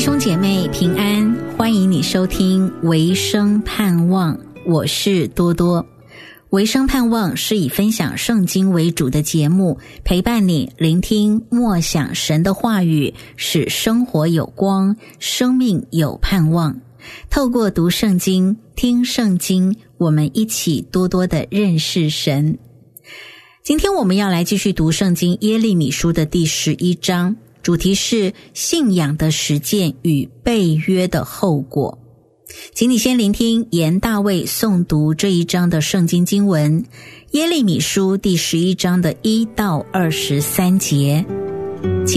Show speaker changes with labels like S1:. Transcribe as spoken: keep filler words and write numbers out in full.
S1: 兄姐妹平安，欢迎你收听维生盼望，我是多多。维生盼望是以分享圣经为主的节目，陪伴你聆听默想神的话语，使生活有光，生命有盼望。透过读圣经、听圣经，我们一起多多的认识神。今天我们要来继续读圣经耶利米书的第十一章，主题是信仰的实践与背约的后果。请你先聆听严大卫诵读这一章的圣经经文，耶利米书第十一章的一到二十三节。